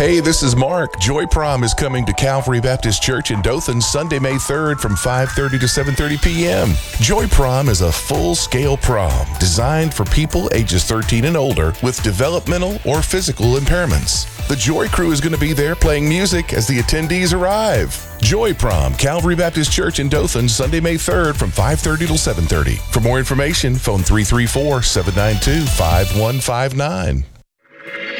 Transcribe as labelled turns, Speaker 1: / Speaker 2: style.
Speaker 1: Hey, this is Mark. Joy Prom is coming to Calvary Baptist Church in Dothan Sunday, May 3rd from 5:30 to 7:30 p.m. Joy Prom is a full-scale prom designed for people ages 13 and older with developmental or physical impairments. The Joy Crew is going to be there playing music as the attendees arrive. Joy Prom, Calvary Baptist Church in Dothan, Sunday, May 3rd from 5:30 till 7:30. For more information, phone 334-792-5159.